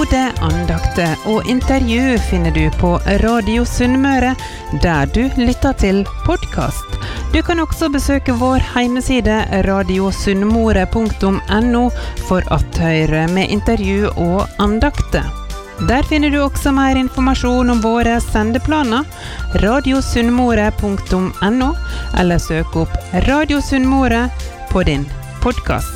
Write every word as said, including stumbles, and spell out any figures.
Gode andakter og intervju finner du på Radio Sunnmøre, der du lytter til podcast. Du kan også besøke vår hjemmeside radio sunnmøre punktum no for at høre med intervju og andakter. Der finner du også mer informasjon om våre sendeplaner, radio sunnmøre punktum no, eller søk opp Radio Sunnmøre på din podcast.